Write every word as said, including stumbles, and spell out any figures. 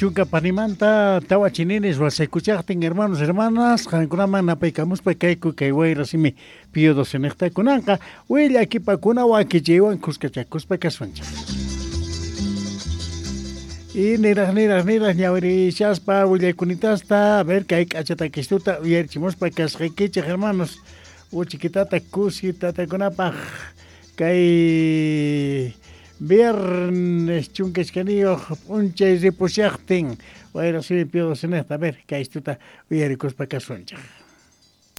chunka panimanta tawa chinines wasaykuchaqtin hermanos hermanas qankunaman napaykamuspa kayku kay wayrasimi pio docenekta kunanqa willakipakuna wakichiywan kuskachakuspa kasuanchik. Y niraq niraq niraq ñawirishaspa willaykunitasta a ver kay k'achatakistuta uyarichimuspa kasqaykichik hermanos uchiquitata kusi tatakunapaq kay viernes chunkachkaniyuq p'unchay ripushaqtin wayrasimi pio docenekta a ver kaystuta uyarikuspa kasuanchik.